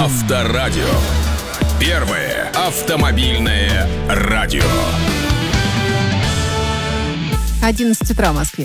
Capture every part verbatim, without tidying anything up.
Авторадио. Первое автомобильное радио. одиннадцать утра в Москве.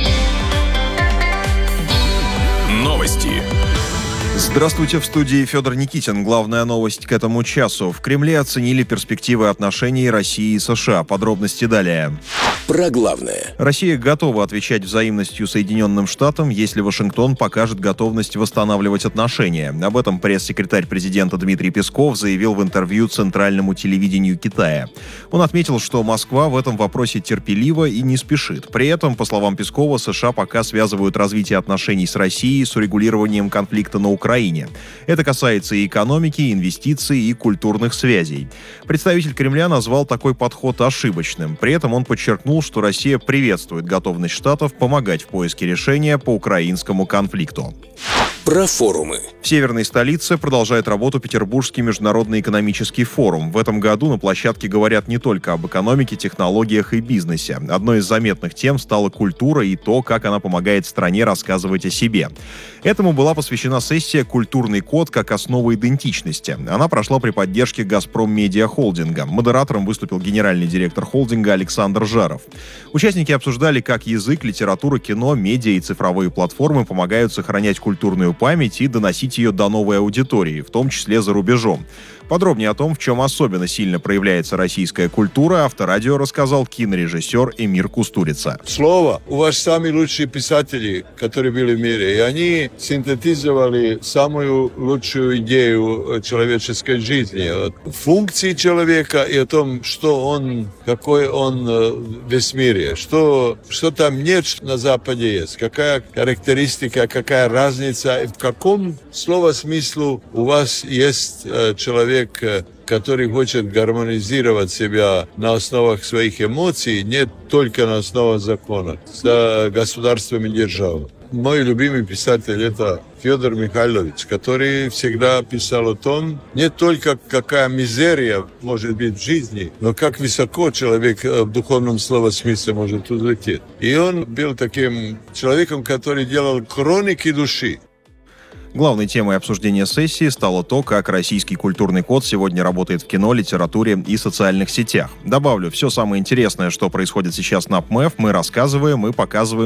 Новости. Здравствуйте, в студии Федор Никитин. Главная новость к этому часу. В Кремле оценили перспективы отношений России и США. Подробности далее. Про главное. Россия готова отвечать взаимностью Соединенным Штатам, если Вашингтон покажет готовность восстанавливать отношения. Об этом пресс-секретарь президента Дмитрий Песков заявил в интервью Центральному телевидению Китая. Он отметил, что Москва в этом вопросе терпелива и не спешит. При этом, по словам Пескова, США пока связывают развитие отношений с Россией с урегулированием конфликта на Украине. Это касается и экономики, и инвестиций, и культурных связей. Представитель Кремля назвал такой подход ошибочным. При этом он подчеркнул, что Россия приветствует готовность Штатов помогать в поиске решения по украинскому конфликту. Про форумы. В северной столице продолжает работу Петербургский международный экономический форум. В этом году на площадке говорят не только об экономике, технологиях и бизнесе. Одной из заметных тем стала культура и то, как она помогает стране рассказывать о себе. Этому была посвящена сессия «Культурный код как основа идентичности». Она прошла при поддержке «Газпром Медиа Холдинга». Модератором выступил генеральный директор холдинга Александр Жаров. Участники обсуждали, как язык, литература, кино, медиа и цифровые платформы помогают сохранять культурную память и доносить ее до новой аудитории, в том числе за рубежом. Подробнее о том, в чем особенно сильно проявляется российская культура, Авторадио рассказал кинорежиссер Эмир Кустурица. Слово. У вас самые лучшие писатели, которые были в мире, и они синтетизировали самую лучшую идею человеческой жизни. Функции человека и о том, что он, какой он в весь мире, что, что там нет на Западе есть, какая характеристика, какая разница, в каком слово смыслу у вас есть человек, который хочет гармонизировать себя на основах своих эмоций, не только на основах закона, с государством и державой. Мой любимый писатель – это Федор Михайлович, который всегда писал о том, не только какая мизерия может быть в жизни, но как высоко человек в духовном словосмысле может улететь. И он был таким человеком, который делал хроники души. Главной темой обсуждения сессии стало то, как российский культурный код сегодня работает в кино, литературе и социальных сетях. Добавлю, все самое интересное, что происходит сейчас на ПМЭФ, мы рассказываем и показываем